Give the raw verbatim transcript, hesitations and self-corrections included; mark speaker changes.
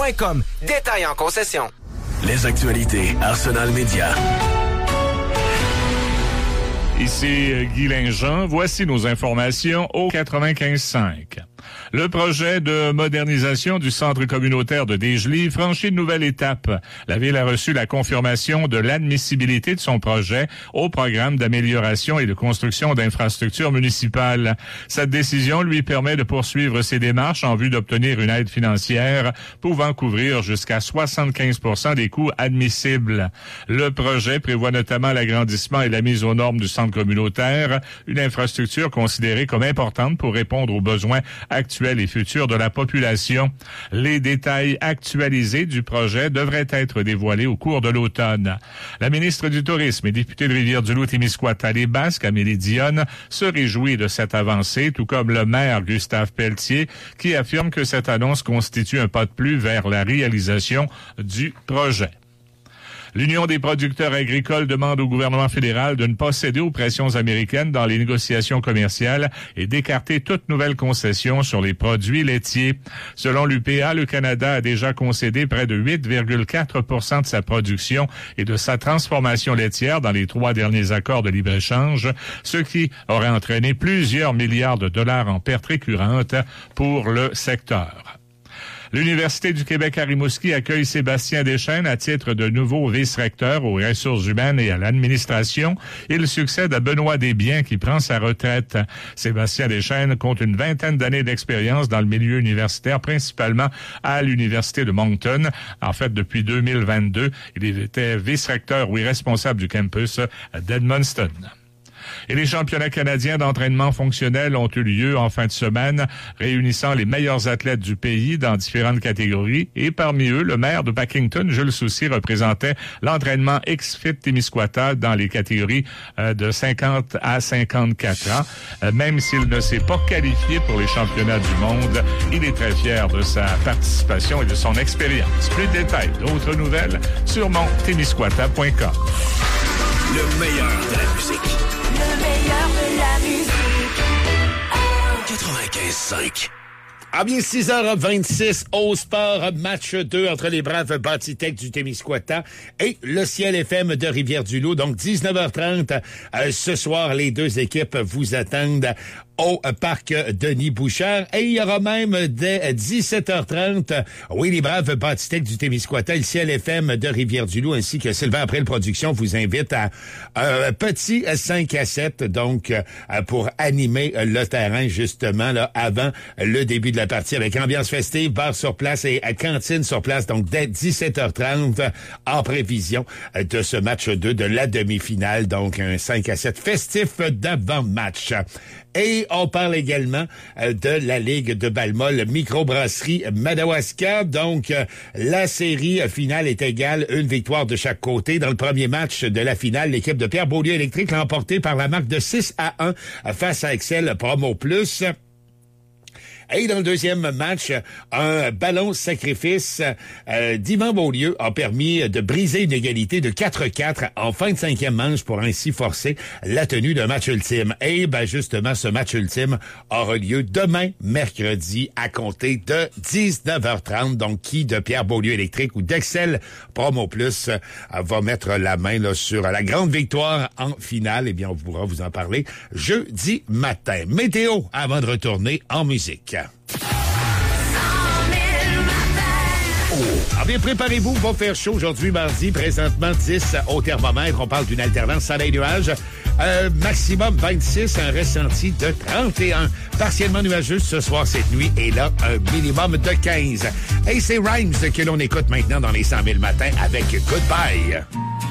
Speaker 1: point com. Détails en concession.
Speaker 2: Les actualités Arsenal Média.
Speaker 3: Ici Guy Linjean. Voici nos informations au quatre-vingt-quinze cinq. Le projet de modernisation du centre communautaire de Dégelée franchit une nouvelle étape. La Ville a reçu la confirmation de l'admissibilité de son projet au programme d'amélioration et de construction d'infrastructures municipales. Cette décision lui permet de poursuivre ses démarches en vue d'obtenir une aide financière pouvant couvrir jusqu'à soixante-quinze pour cent des coûts admissibles. Le projet prévoit notamment l'agrandissement et la mise aux normes du centre communautaire, une infrastructure considérée comme importante pour répondre aux besoins actuels et futurs de la population. Les détails actualisés du projet devraient être dévoilés au cours de l'automne. La ministre du Tourisme et députée de Rivière-du-Loup-Témiscouata, les Basques, Amélie Dionne, se réjouit de cette avancée, tout comme le maire Gustave Pelletier, qui affirme que cette annonce constitue un pas de plus vers la réalisation du projet. L'Union des producteurs agricoles demande au gouvernement fédéral de ne pas céder aux pressions américaines dans les négociations commerciales et d'écarter toute nouvelle concession sur les produits laitiers. Selon l'U P A, le Canada a déjà concédé près de huit virgule quatre pour cent de sa production et de sa transformation laitière dans les trois derniers accords de libre-échange, ce qui aurait entraîné plusieurs milliards de dollars en pertes récurrentes pour le secteur. L'Université du Québec à Rimouski accueille Sébastien Deschênes à titre de nouveau vice-recteur aux ressources humaines et à l'administration. Il succède à Benoît Desbiens qui prend sa retraite. Sébastien Deschênes compte une vingtaine d'années d'expérience dans le milieu universitaire, principalement à l'Université de Moncton. En fait, depuis deux mille vingt-deux, il était vice-recteur, oui, responsable du campus d'Edmundston. Et les championnats canadiens d'entraînement fonctionnel ont eu lieu en fin de semaine, réunissant les meilleurs athlètes du pays dans différentes catégories. Et parmi eux, le maire de Packington, Jules Soucy, représentait l'entraînement X-Fit Témiscouata dans les catégories euh, de cinquante à cinquante-quatre ans. Euh, même s'il ne s'est pas qualifié pour les championnats du monde, il est très fier de sa participation et de son expérience. Plus de détails, d'autres nouvelles sur mon témiscouata point com.
Speaker 2: Le meilleur de la musique.
Speaker 4: Le meilleur de la musique. Oh.
Speaker 2: quatre-vingt-quinze cinq.
Speaker 5: Ah bien, six heures vingt-six au sport, match deux entre les braves Bâtitech du Témiscouata et le Ciel F M de Rivière-du-Loup. Donc, dix-neuf heures trente, euh, ce soir, les deux équipes vous attendent au parc Denis Bouchard. Et il y aura même dès dix-sept heures trente, oui, les braves Bâtitech du Témiscouata, le Ciel F M de Rivière-du-Loup, ainsi que Sylvain April Production vous invite à un petit cinq à sept, donc, pour animer le terrain, justement, là, avant le début de la partie, avec ambiance festive, bar sur place et cantine sur place, donc dès dix-sept heures trente, en prévision de ce match deux de la demi-finale, donc un cinq à sept festif d'avant-match. Et on parle également euh, de la Ligue de Balmol Microbrasserie Madawaska. Donc, euh, la série finale est égale, une victoire de chaque côté. Dans le premier match de la finale, l'équipe de Pierre Beaulieu Électrique l'a emporté par la marque de six à un face à Excel Promo Plus. Et dans le deuxième match, un ballon sacrifice euh, d'Yvan Beaulieu a permis de briser une égalité de quatre quatre en fin de cinquième manche pour ainsi forcer la tenue d'un match ultime. Et ben justement, ce match ultime aura lieu demain, mercredi, à compter de dix-neuf heures trente. Donc, qui de Pierre Beaulieu Électrique ou d'Excel Promo Plus euh, va mettre la main là, sur la grande victoire en finale? Eh bien, on pourra vous en parler jeudi matin. Météo, avant de retourner en musique. Ah bien, préparez-vous, va faire chaud aujourd'hui, mardi, présentement dix au thermomètre. On parle d'une alternance soleil-nuage. Euh, maximum vingt-six, un ressenti de trente et un. Partiellement nuageux ce soir, cette nuit, et là, un minimum de quinze. Et c'est Rhymes que l'on écoute maintenant dans les cent mille matins avec Goodbye.